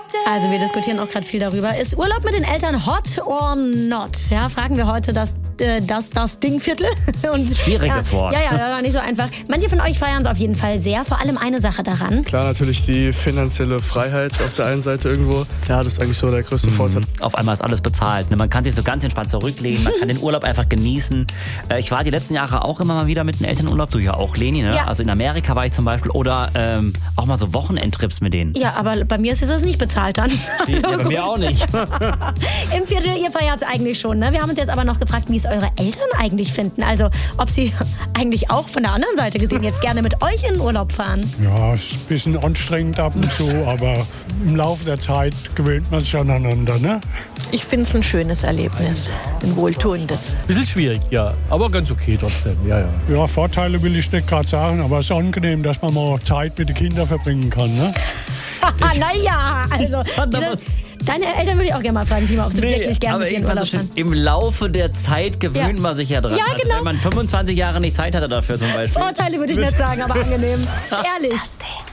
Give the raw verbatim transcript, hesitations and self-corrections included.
Also wir diskutieren auch gerade viel darüber. Ist Urlaub mit den Eltern hot or not? Ja, fragen wir heute das, äh, das, das Dingviertel. Und, Schwieriges ja, Wort. Ja, ja, das war nicht so einfach. Manche von euch feiern es auf jeden Fall sehr. Vor allem eine Sache daran. Klar, natürlich die finanzielle Freiheit auf der einen Seite irgendwo. Ja, das ist eigentlich so der größte mhm. Vorteil. Auf einmal ist alles bezahlt. Ne? Man kann sich so ganz entspannt zurücklehnen. Man kann den Urlaub einfach genießen. Äh, ich war die letzten Jahre auch immer mal wieder mit den Eltern in Urlaub. Du ja auch, Leni. Ne? Ja. Also in Amerika war ich zum Beispiel. Oder ähm, auch mal so Wochenendtrips mit denen. Ja, aber bei mir ist das nicht bezahlt dann. Die, Also ja, bei mir auch nicht. Im Viertel, ihr feiert es eigentlich schon. Ne? Wir haben uns jetzt aber noch gefragt, wie es eure Eltern eigentlich finden. Also, ob sie eigentlich auch von der anderen Seite gesehen jetzt gerne mit euch in den Urlaub fahren. Ja, ist ein bisschen anstrengend ab und zu, aber im Laufe der Zeit gewöhnt man sich aneinander. Ne? Ich finde es ein schönes Erlebnis, ein wohltuendes. Bisschen schwierig, ja, aber ganz okay trotzdem. Ja, ja. Ja, Vorteile will ich nicht gerade sagen, aber es ist angenehm, dass man mal Zeit mit den Kindern verbringen kann. Ne? Naja, also dieses, deine Eltern würde ich auch gerne mal fragen, Timo, ob sie Nee, wirklich gerne aber mit dir in irgendwann Urlaub so schön, fahren. im Laufe der Zeit gewöhnt Ja. man sich ja dran. Ja, genau. Also wenn man fünfundzwanzig Jahre nicht Zeit hatte dafür zum Beispiel. Vorteile würde ich nicht sagen, aber angenehm. Ehrlich. Das Ding.